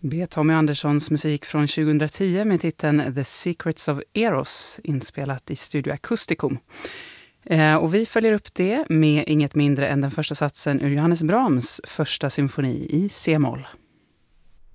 B. Tommy Anderssons musik från 2010 med titeln The Secrets of Eros, inspelat i Studio Acousticum. Och vi följer upp det med inget mindre än den första satsen ur Johannes Brahms första symfoni i C-moll.